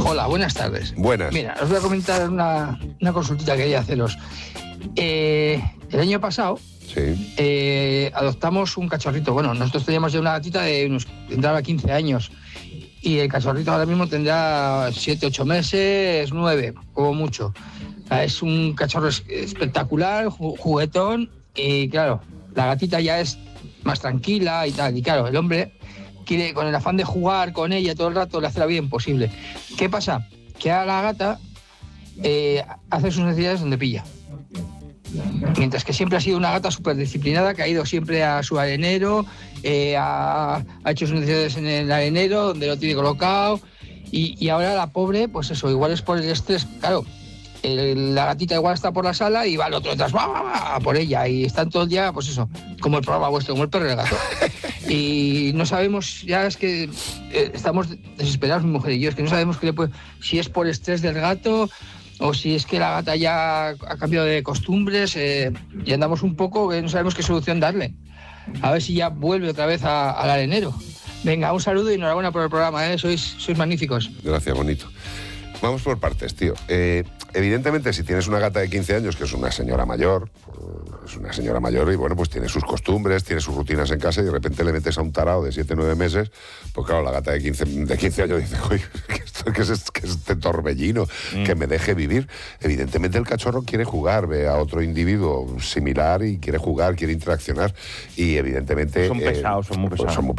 Hola, buenas tardes. Buenas. Mira, os voy a comentar una consultita que quería haceros. El año pasado adoptamos un cachorrito. Bueno, nosotros teníamos ya una gatita tendrá 15 años. Y el cachorrito ahora mismo tendrá 7, 8 meses, 9, como mucho. Es un cachorro espectacular, juguetón. Y claro, la gatita ya es más tranquila y tal. Y claro, el hombre quiere, con el afán de jugar con ella todo el rato, le hace la vida imposible. ¿Qué pasa? Que a la gata hace sus necesidades donde pilla. Mientras que siempre ha sido una gata súper disciplinada, que ha ido siempre a su arenero, ha hecho sus necesidades en el arenero, donde lo tiene colocado, y ahora la pobre, pues eso, igual es por el estrés, claro. La gatita igual está por la sala y va el otro detrás, va por ella, y están todo el día, pues eso, como el programa vuestro, como el perro y el gato. Y no sabemos, ya es que estamos desesperados, mi mujer y yo, es que no sabemos si es por estrés del gato o si es que la gata ya ha cambiado de costumbres, y andamos un poco que no sabemos qué solución darle. A ver si ya vuelve otra vez al arenero. Venga, un saludo y enhorabuena por el programa, sois magníficos. Gracias, bonito. Vamos por partes, tío. Evidentemente, si tienes una gata de 15 años, que es una señora mayor y bueno, pues tiene sus costumbres, tiene sus rutinas en casa y de repente le metes a un tarao de 7, 9 meses, pues claro, la gata de 15 años dice, oye, ¿qué es este torbellino? Que me deje vivir. Evidentemente el cachorro quiere jugar, ve a otro individuo similar y quiere jugar, quiere interaccionar y evidentemente... Son pesados, son muy pesados.